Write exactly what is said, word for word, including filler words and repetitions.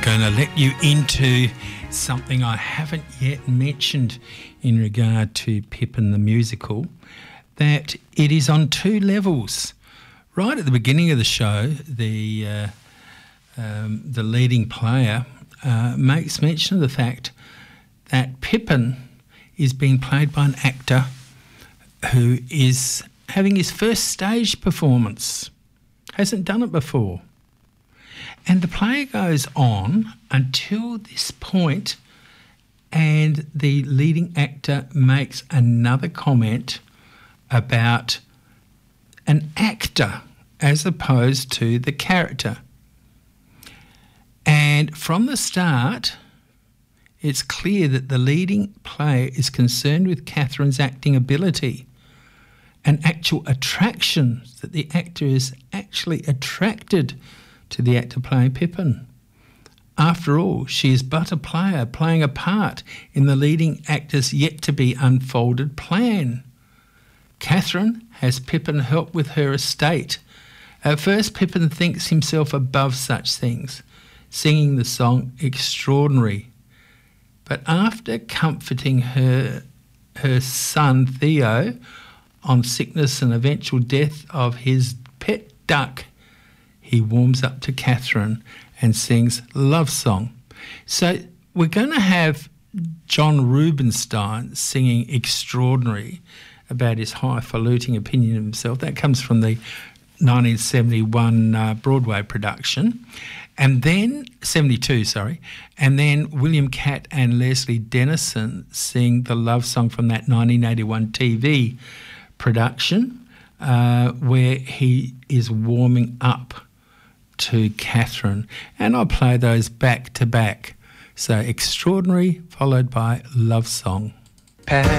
Going to let you into something I haven't yet mentioned in regard to Pippin the musical, that it is on two levels. Right at the beginning of the show, the uh, um, the leading player uh, makes mention of the fact that Pippin is being played by an actor who is having his first stage performance, hasn't done it before. And the play goes on until this point, and the leading actor makes another comment about an actor as opposed to the character. And from the start, it's clear that the leading player is concerned with Catherine's acting ability and actual attraction, that the actor is actually attracted to the actor playing Pippin. After all, she is but a player playing a part in the leading actor's yet-to-be unfolded plan. Catherine has Pippin help with her estate. At first, Pippin thinks himself above such things, singing the song Extraordinary. But after comforting her, her son Theo on sickness and eventual death of his pet duck, he warms up to Catherine and sings Love Song. So we're going to have John Rubinstein singing Extraordinary about his highfalutin opinion of himself. That comes from the nineteen seventy-one uh, Broadway production. And then, seventy-two, sorry, and then William Catt and Leslie Dennison sing the Love Song from that nineteen eighty-one T V production uh, where he is warming up to Catherine, and I'll play those back to back. So Extraordinary followed by Love Song. Pass